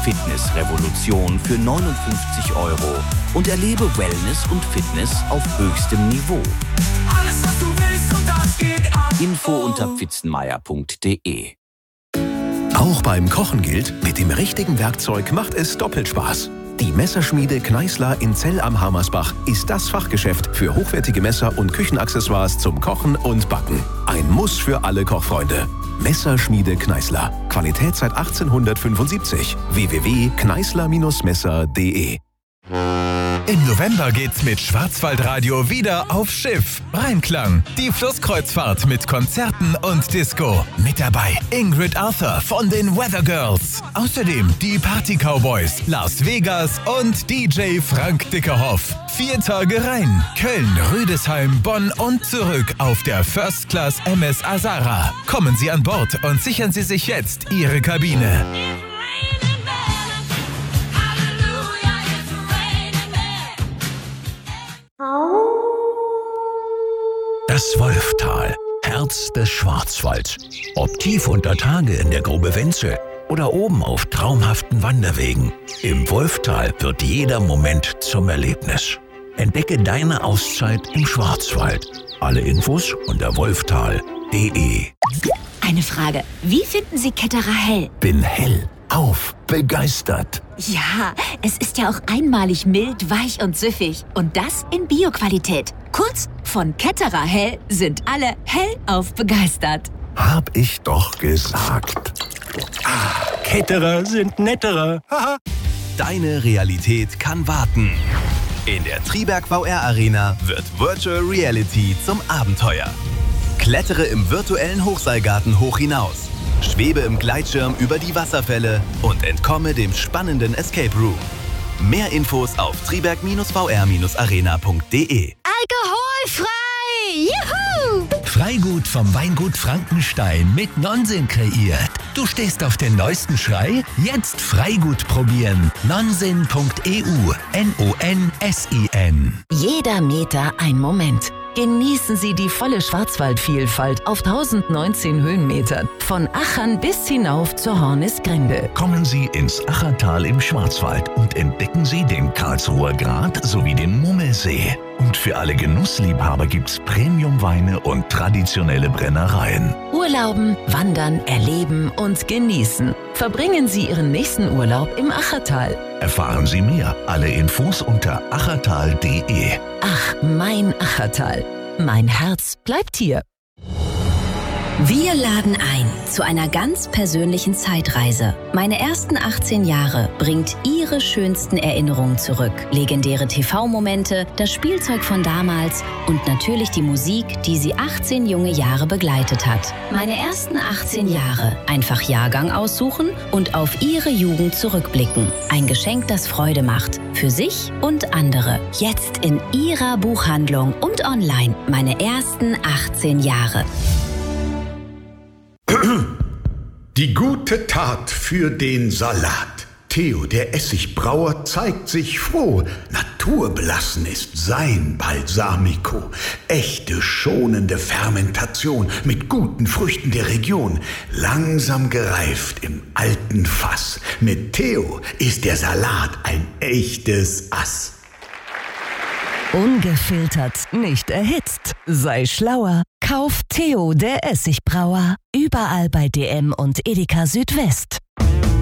Fitnessrevolution für 59 € und erlebe Wellness und Fitness auf höchstem Niveau. Alles, was du willst und das geht ab. Info unter pfitzenmeier.de. Auch beim Kochen gilt, mit dem richtigen Werkzeug macht es doppelt Spaß. Die Messerschmiede Kneißler in Zell am Harmersbach ist das Fachgeschäft für hochwertige Messer und Küchenaccessoires zum Kochen und Backen. Ein Muss für alle Kochfreunde. Messerschmiede Kneißler. Qualität seit 1875. www.kneißler-messer.de. Im November geht's mit Schwarzwaldradio wieder auf Schiff. Rheinklang, die Flusskreuzfahrt mit Konzerten und Disco. Mit dabei Ingrid Arthur von den Weather Girls. Außerdem die Party Cowboys, Las Vegas und DJ Frank Dickerhoff. 4 Tage rein. Köln, Rüdesheim, Bonn und zurück auf der First Class MS Azara. Kommen Sie an Bord und sichern Sie sich jetzt Ihre Kabine. Das Wolftal, Herz des Schwarzwalds. Ob tief unter Tage in der Grube Wenzel oder oben auf traumhaften Wanderwegen. Im Wolftal wird jeder Moment zum Erlebnis. Entdecke deine Auszeit im Schwarzwald. Alle Infos unter wolftal.de. Eine Frage. Wie finden Sie Ketterer Hell? Bin hellauf begeistert. Ja, es ist ja auch einmalig mild, weich und süffig. Und das in Bio-Qualität. Kurz, von Ketterer Hell sind alle hellauf begeistert. Hab ich doch gesagt. Ketterer sind netterer. Deine Realität kann warten. In der Triberg VR Arena wird Virtual Reality zum Abenteuer. Klettere im virtuellen Hochseilgarten hoch hinaus. Schwebe im Gleitschirm über die Wasserfälle und entkomme dem spannenden Escape Room. Mehr Infos auf triberg-vr-arena.de. Alkoholfrei! Juhu! Freigut vom Weingut Frankenstein mit Nonsens kreiert. Du stehst auf den neuesten Schrei? Jetzt Freigut probieren. Nonsen.eu. Nonsin. Jeder Meter ein Moment. Genießen Sie die volle Schwarzwaldvielfalt auf 1019 Höhenmetern. Von Achern bis hinauf zur Hornisgrinde. Kommen Sie ins Achertal im Schwarzwald und entdecken Sie den Karlsruher Grat sowie den Mummelsee. Und für alle Genussliebhaber gibt's Premiumweine und traditionelle Brennereien. Urlauben, wandern, erleben und genießen. Verbringen Sie Ihren nächsten Urlaub im Achertal. Erfahren Sie mehr. Alle Infos unter achertal.de. Ach, mein Achertal. Mein Herz bleibt hier. Wir laden ein zu einer ganz persönlichen Zeitreise. Meine ersten 18 Jahre bringt Ihre schönsten Erinnerungen zurück. Legendäre TV-Momente, das Spielzeug von damals und natürlich die Musik, die Sie 18 junge Jahre begleitet hat. Meine ersten 18 Jahre. Einfach Jahrgang aussuchen und auf Ihre Jugend zurückblicken. Ein Geschenk, das Freude macht. Für sich und andere. Jetzt in Ihrer Buchhandlung und online. Meine ersten 18 Jahre. Die gute Tat für den Salat. Theo, der Essigbrauer, zeigt sich froh. Naturbelassen ist sein Balsamico. Echte, schonende Fermentation mit guten Früchten der Region. Langsam gereift im alten Fass. Mit Theo ist der Salat ein echtes Ass. Ungefiltert, nicht erhitzt. Sei schlauer. Kauf Theo, der Essigbrauer. Überall bei DM und Edeka Südwest.